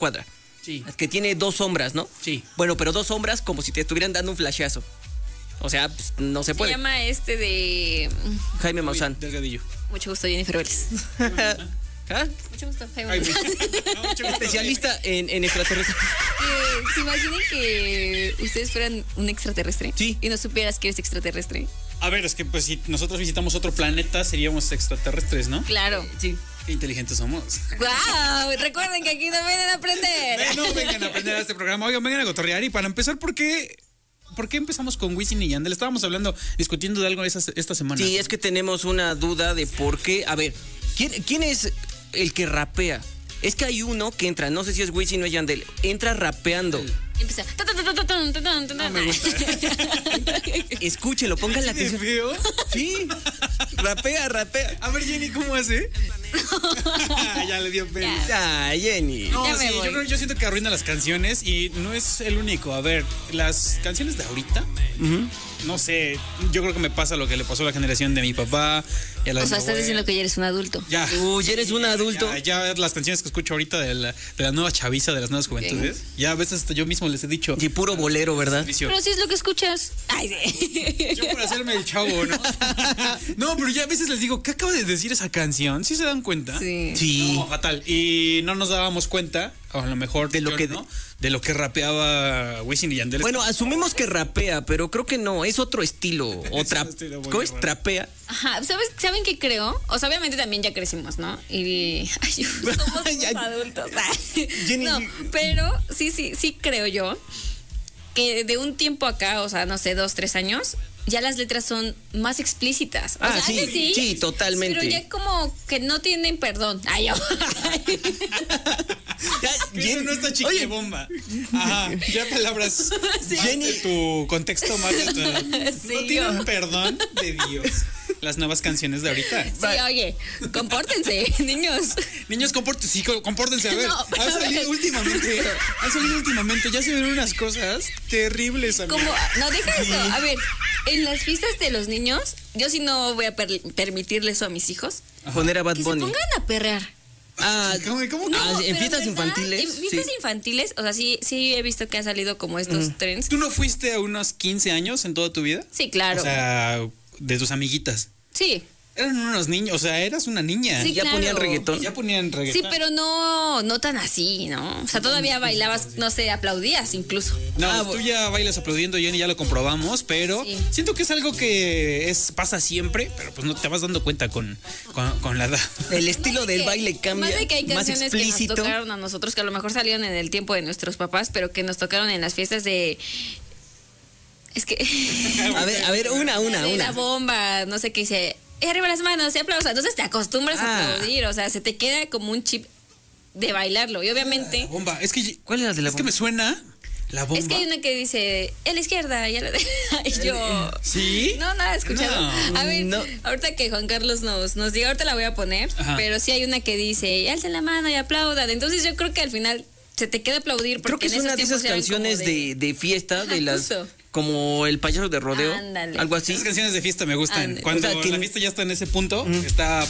cuadra. Sí. Que tiene 2 sombras, ¿no? Sí. Bueno, pero 2 sombras como si te estuvieran dando un flashazo. O sea, pues, no se Se puede. llama de... Jaime Maussan. Delgadillo. Mucho gusto, Jennifer Vélez. ¿Ah? Mucho gusto, Jaime Ay, Maussan. no, mucho gusto. Especialista en extraterrestres. Que se imaginen que ustedes fueran un extraterrestre. Sí. Y no supieras que eres extraterrestre. A ver, es que pues si nosotros visitamos otro planeta seríamos extraterrestres, ¿no? Claro. Sí. Qué inteligentes somos. ¡Guau! Recuerden que aquí no vienen a aprender. No vengan a aprender a este programa. Oigan, vengan a cotorrear. Y para empezar, ¿por qué empezamos con Wisin y Yandel? Estábamos discutiendo de algo esta semana. Sí, es que tenemos una duda de por qué. A ver, ¿quién es el que rapea? Es que hay uno que entra, no sé si es Wisin o es Yandel, entra rapeando. Y empieza. No me gusta. Escúchelo, pongan la ¿Así de atención. feo? Sí, rapea. A ver, Jenny, ¿cómo hace? Ya le dio pena. Ay, Jenny. No, Ya me sí, voy. yo siento que arruina las canciones y no es el único. A ver, las canciones de ahorita, no sé, yo creo que me pasa lo que le pasó a la generación de mi papá y a la O de sea, mi estás abuela. diciendo que ya eres un adulto. Ya. Uy, eres un adulto. Ya las canciones que escucho ahorita de la nueva chaviza, de las nuevas juventudes, ya a veces hasta yo mismo les he dicho. Y puro bolero, ¿verdad? Vicio. Pero si es lo que escuchas. Ay, sí. Yo por hacerme el chavo, ¿no? No, pero ya a veces les digo, ¿qué acaba de decir esa canción? ¿Sí se dan cuenta? Sí. Sí. No, fatal. Y no nos dábamos cuenta, o a lo mejor De lo yo que- no, de lo que rapeaba Wisin y Yandel. Bueno, asumimos que rapea, pero creo que no, es otro estilo. O Es un estilo muy ¿cómo es? raro. Trapea. Ajá, ¿saben qué creo? O sea, obviamente también ya crecimos, ¿no? Y ay, somos Ya- unos adultos. Ay. Jenny- No, pero sí creo yo que de un tiempo acá, o sea, no sé, 2, 3 años, ya las letras son más explícitas. O sea, Sí, antes sí, totalmente. Pero ya como que no tienen perdón. Ay, yo. Eso no está chiquibomba. Ajá, ya palabras. Sí. Jenny, tu contexto más de tu edad. Sí, No tienen yo. perdón de Dios. Las nuevas canciones de ahorita. Sí, oye, compórtense, niños. Niños, compórtense. A ver, No, pero- han salido últimamente. Ya se ven unas cosas terribles, amigo. Como, no, deja eso. A ver, en las fiestas de los niños, yo sí no voy a permitirle eso a mis hijos. Poner a Bad Que se Bunny. pongan a perrear. Ah, ¿Cómo que? Ah, en pero fiestas ¿verdad? infantiles, En fiestas sí. infantiles, o sea, sí he visto que ha salido como estos trends. ¿Tú no fuiste a unos 15 años en toda tu vida? Sí, claro. O sea, de tus amiguitas. Sí. Eran unos niños, o sea, eras una niña. Sí, ya claro. ponían reggaetón. Ya ponían reggaetón. Sí, pero no tan así, ¿no? O sea, todavía bailabas, no sé, aplaudías incluso. No, tú ya bailas aplaudiendo, Jenny, ya lo comprobamos, pero Sí. siento que es algo que pasa siempre, pero pues no te vas dando cuenta con la edad. El estilo del Que- baile cambia. Más de que hay más canciones que explícito. nos tocaron a nosotros, que a lo mejor salieron en el tiempo de nuestros papás, pero que nos tocaron en las fiestas de... Es que... A ver, una. de la bomba, no sé qué dice... arriba las manos, y aplausos. Entonces te acostumbras a aplaudir, o sea, se te queda como un chip de bailarlo. Y obviamente... La bomba, es que... ¿Cuál era la de la Es que bomba? me suena la bomba. Es que hay una que dice, a la izquierda, y a la y yo... ¿Sí? No, nada, escuchado. No. A ver, No. ahorita que Juan Carlos nos diga, ahorita la voy a poner, Ajá. pero sí hay una que dice, alcen la mano y aplaudan. Entonces yo creo que al final se te queda aplaudir porque Creo que es en esos una de esas tiempos eran como canciones de fiesta, de Ajá, las justo. como el payaso de rodeo, Ándale. algo así. Esas canciones de fiesta me gustan. Ándale. Cuando O sea, que- la fiesta ya está en ese punto, está